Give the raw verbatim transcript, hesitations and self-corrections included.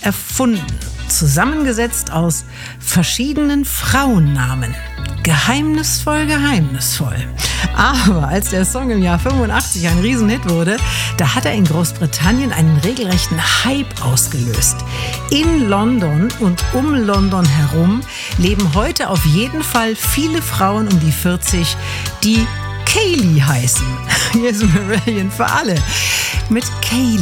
erfunden, zusammengesetzt aus verschiedenen Frauennamen. Geheimnisvoll, geheimnisvoll. Aber als der Song im Jahr fünfundachtzig ein Riesenhit wurde, da hat er in Großbritannien einen regelrechten Hype ausgelöst. In London und um London herum leben heute auf jeden Fall viele Frauen um die vierzig, die Kayleigh heißen. Hier ist Marillion für alle. Mit Kayleigh